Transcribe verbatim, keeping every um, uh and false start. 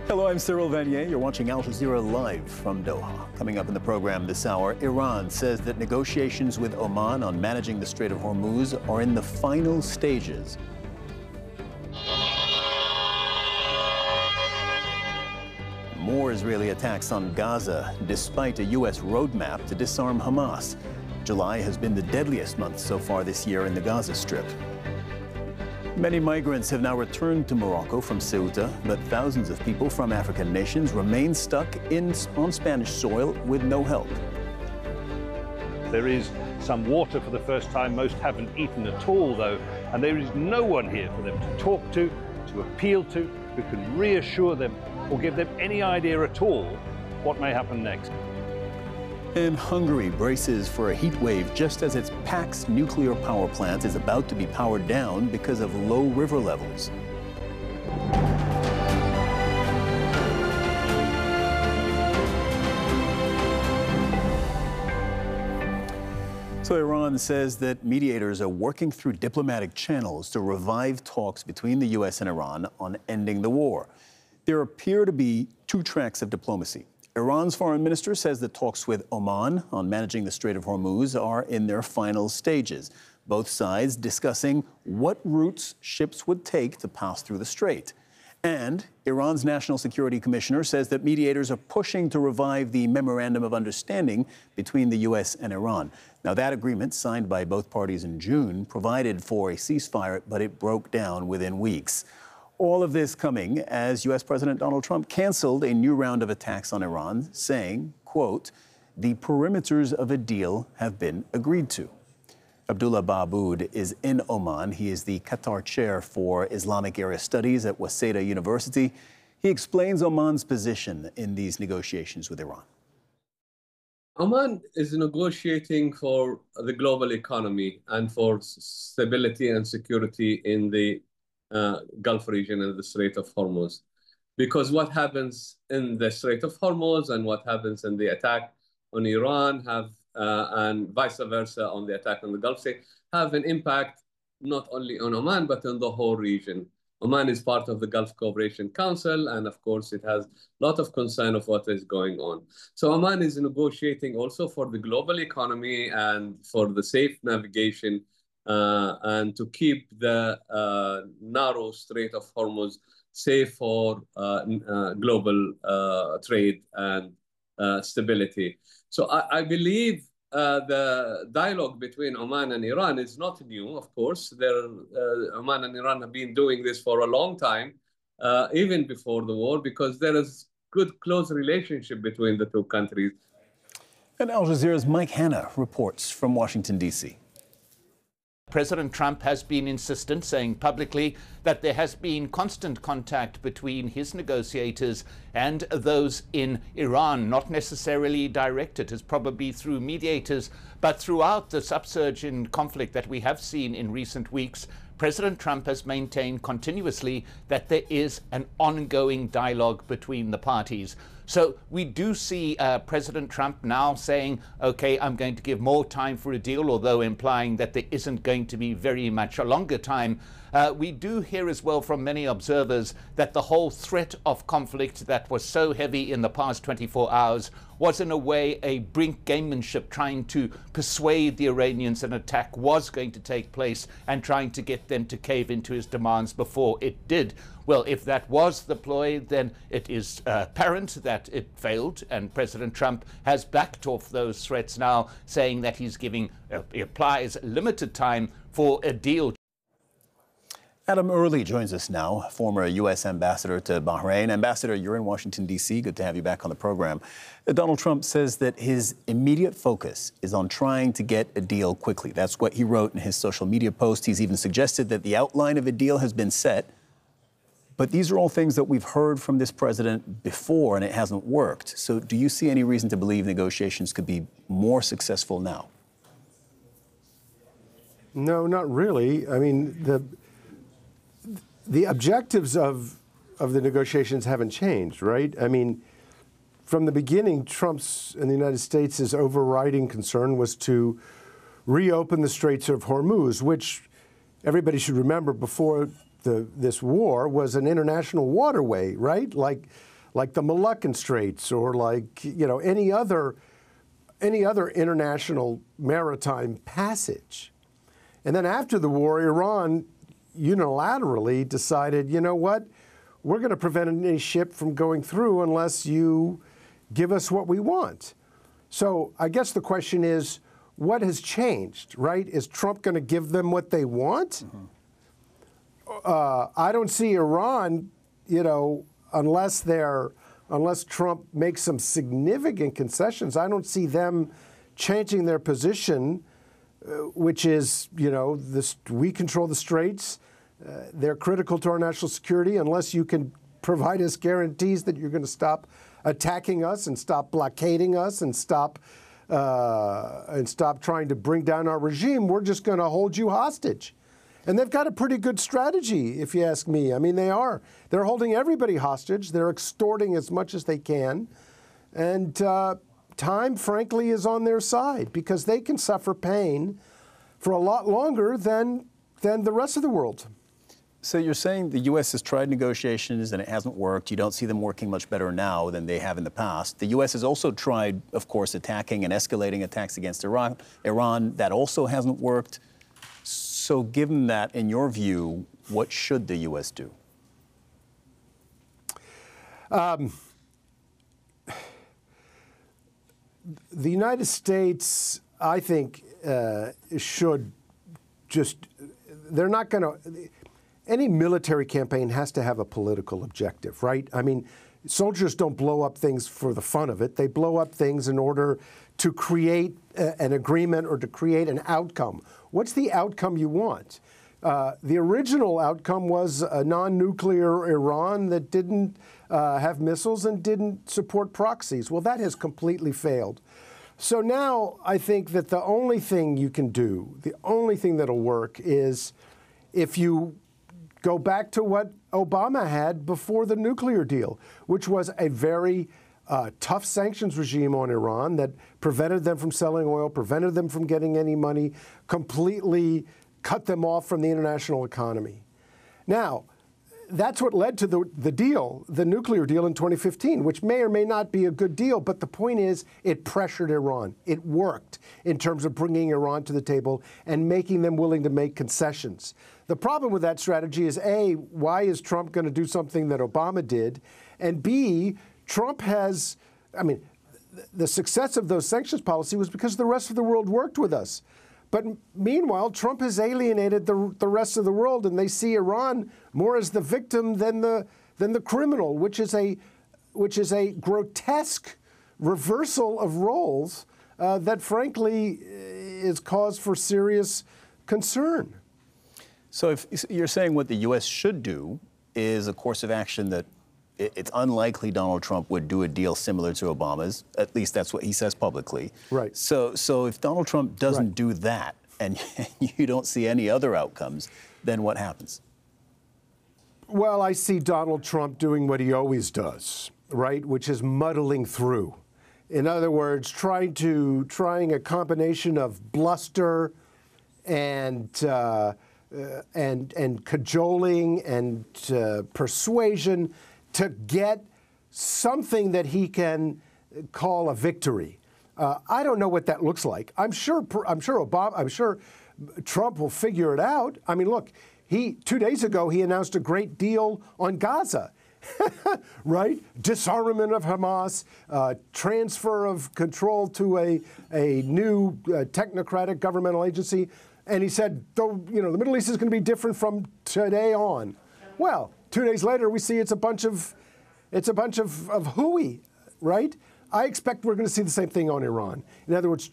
Hello, I'm Cyril Vanier. You're watching Al Jazeera live from Doha. Coming up in the program this hour, Iran says that negotiations with Oman on managing the Strait of Hormuz are in the final stages. More Israeli attacks on Gaza, despite a U S roadmap to disarm Hamas. July has been the deadliest month so far this year in the Gaza Strip. Many migrants have now returned to Morocco from Ceuta, but thousands of people from African nations remain stuck in, on Spanish soil with no help. There is some water for the first time. Most haven't eaten at all, though, and there is no one here for them to talk to, to appeal to, who can reassure them or give them any idea at all what may happen next. And Hungary braces for a heat wave just as its Pax nuclear power plant is about to be powered down because of low river levels. So Iran says that mediators are working through diplomatic channels to revive talks between the U S and Iran on ending the war. There appear to be two tracks of diplomacy. Iran's foreign minister says that talks with Oman on managing the Strait of Hormuz are in their final stages, both sides discussing what routes ships would take to pass through the strait. And Iran's National Security Commissioner says that mediators are pushing to revive the Memorandum of Understanding between the U S and Iran. Now, that agreement, signed by both parties in June, provided for a ceasefire, but it broke down within weeks. All of this coming as U S President Donald Trump canceled a new round of attacks on Iran, saying, quote, the perimeters of a deal have been agreed to. Abdullah Baabood is in Oman. He is the Qatar Chair for Islamic Area Studies at Waseda University. He explains Oman's position in these negotiations with Iran. Oman is negotiating for the global economy and for stability and security in the Uh, Gulf region and the Strait of Hormuz. Because what happens in the Strait of Hormuz and what happens in the attack on Iran have, uh, and vice versa on the attack on the Gulf State, have an impact not only on Oman, but on the whole region. Oman is part of the Gulf Cooperation Council, and of course it has a lot of concern of what is going on. So Oman is negotiating also for the global economy and for the safe navigation Uh, and to keep the uh, narrow Strait of Hormuz safe for uh, uh, global uh, trade and uh, stability. So I, I believe uh, the dialogue between Oman and Iran is not new, of course. There, uh, Oman and Iran have been doing this for a long time, uh, even before the war, because there is good, close relationship between the two countries. And Al Jazeera's Mike Hanna reports from Washington, D C President Trump has been insistent, saying publicly that there has been constant contact between his negotiators and those in Iran, not necessarily directed as probably through mediators, but throughout the upsurge in conflict that we have seen in recent weeks. President Trump has maintained continuously that there is an ongoing dialogue between the parties. So we do see uh, President Trump now saying, OK, I'm going to give more time for a deal, although implying that there isn't going to be very much a longer time. Uh, we do hear as well from many observers that the whole threat of conflict that was so heavy in the past twenty-four hours was in a way a brink gamemanship, trying to persuade the Iranians an attack was going to take place and trying to get them to cave into his demands before it did. Well, if that was the ploy, then it is uh, apparent that it failed, and President Trump has backed off those threats now, saying that he's giving, uh, he applies limited time for a deal. Adam Early joins us now, former U S ambassador to Bahrain. Ambassador, you're in Washington, D C Good to have you back on the program. Uh, Donald Trump says that his immediate focus is on trying to get a deal quickly. That's what he wrote in his social media post. He's even suggested that the outline of a deal has been set. But these are all things that we've heard from this president before, and it hasn't worked. So do you see any reason to believe negotiations could be more successful now? No, not really. I mean, the the objectives of of the negotiations haven't changed, right? I mean, from the beginning, Trump's and the United States' overriding concern was to reopen the Straits of Hormuz, which everybody should remember before the, this war was an international waterway, right? Like, like the Moluccan Straits or like, you know, any other, any other international maritime passage. And then after the war, Iran unilaterally decided, you know what, we're going to prevent any ship from going through unless you give us what we want. So I guess the question is, what has changed, right? Is Trump going to give them what they want? Mm-hmm. uh, I don't see Iran, you know, unless they're, unless Trump makes some significant concessions, I don't see them changing their position, uh, which is, you know, this, we control the straits. Uh, they're critical to our national security unless you can provide us guarantees that you're going to stop attacking us and stop blockading us and stop uh, and stop trying to bring down our regime. We're just going to hold you hostage. And they've got a pretty good strategy, if you ask me. I mean, they are. They're holding everybody hostage. They're extorting as much as they can. And uh, time, frankly, is on their side because they can suffer pain for a lot longer than, than the rest of the world. So you're saying the U S has tried negotiations and it hasn't worked. You don't see them working much better now than they have in the past. The U S has also tried, of course, attacking and escalating attacks against Iran. Iran, that also hasn't worked. So given that, in your view, what should the U S do? Um, the United States, I think, uh, should just, they're not going to, any military campaign has to have a political objective, right? I mean, soldiers don't blow up things for the fun of it. They blow up things in order to create a, an agreement or to create an outcome. What's the outcome you want? Uh, the original outcome was a non-nuclear Iran that didn't uh, have missiles and didn't support proxies. Well, that has completely failed. So now I think that the only thing you can do, the only thing that'll work is if you go back to what Obama had before the nuclear deal, which was a very uh, tough sanctions regime on Iran that prevented them from selling oil, prevented them from getting any money, completely cut them off from the international economy. Now, that's what led to the, the deal, the nuclear deal in twenty fifteen, which may or may not be a good deal, but the point is it pressured Iran. It worked in terms of bringing Iran to the table and making them willing to make concessions. The problem with that strategy is, A, why is Trump going to do something that Obama did? And B, Trump has, I mean, the success of those sanctions policy was because the rest of the world worked with us. But meanwhile, Trump has alienated the, the rest of the world, and they see Iran more as the victim than the, than the criminal, which is a, which is a grotesque reversal of roles uh, that, frankly, is cause for serious concern. So if you're saying what the U S should do is a course of action that it's unlikely Donald Trump would do a deal similar to Obama's. At least that's what he says publicly. Right. So, so if Donald Trump doesn't Right. do that and you don't see any other outcomes, then what happens? Well, I see Donald Trump doing what he always does, right, which is muddling through. In other words, trying to trying a combination of bluster and uh, uh, and and cajoling and uh, persuasion to get something that he can call a victory. Uh, I don't know what that looks like. I'm sure. I'm sure Obama. I'm sure Trump will figure it out. I mean, look. He two days ago he announced a great deal on Gaza, right? Disarmament of Hamas, uh, transfer of control to a a new uh, technocratic governmental agency, and he said, "Though you know, the Middle East is going to be different from today on." Well, two days later, we see it's a bunch of, it's a bunch of, of hooey, right? I expect we're going to see the same thing on Iran. In other words,